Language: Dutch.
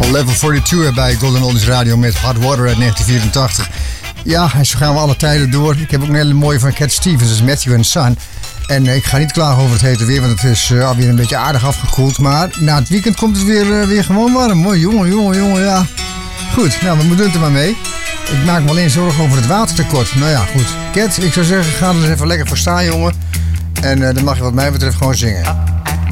Level 42 bij Golden Oldies Radio met Hot Water uit 1984. Ja, en zo gaan we alle tijden door. Ik heb ook een hele mooie van Cat Stevens, dat is Matthew and Son. En ik ga niet klagen over het hete weer, want het is alweer een beetje aardig afgekoeld. Maar na het weekend komt het weer gewoon warm. Mooi, jongen, ja. Goed, nou, we moeten er maar mee. Ik maak me alleen zorgen over het watertekort. Nou ja, goed. Cat, ik zou zeggen, ga er eens even lekker voor staan, jongen. En dan mag je wat mij betreft gewoon zingen.